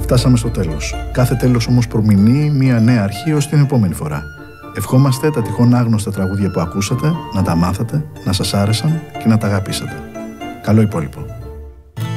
Φτάσαμε στο τέλος. Κάθε τέλος όμως προμηνύει μια νέα αρχή ως την επόμενη φορά. Ευχόμαστε τα τυχόν άγνωστα τραγούδια που ακούσατε να τα μάθατε, να σας άρεσαν και να τα αγαπήσατε. Καλό υπόλοιπο.